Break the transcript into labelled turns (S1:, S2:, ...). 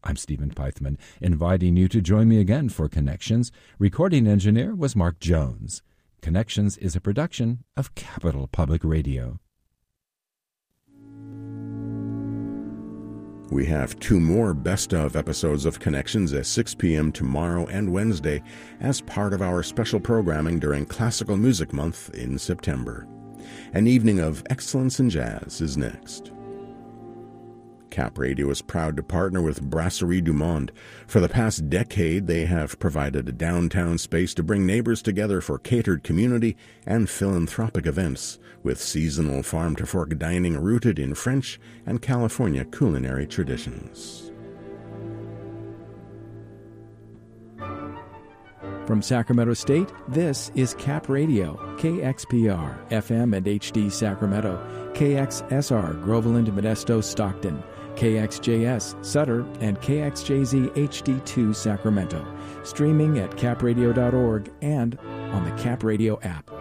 S1: I'm Stephen Pythman, inviting you to join me again for Connections. Recording engineer was Mark Jones. Connections is a production of Capital Public Radio.
S2: We have 2 more best-of episodes of Connections at 6 p.m. tomorrow and Wednesday as part of our special programming during Classical Music Month in September. An evening of excellence in jazz is next. Cap Radio is proud to partner with Brasserie du Monde. For the past decade, they have provided a downtown space to bring neighbors together for catered community and philanthropic events, with seasonal farm-to-fork dining rooted in French and California culinary traditions.
S3: From Sacramento State, this is Cap Radio, KXPR, FM and HD Sacramento, KXSR, Groveland, Modesto, Stockton, KXJS, Sutter, and KXJZ HD2 Sacramento. Streaming at capradio.org and on the Cap Radio app.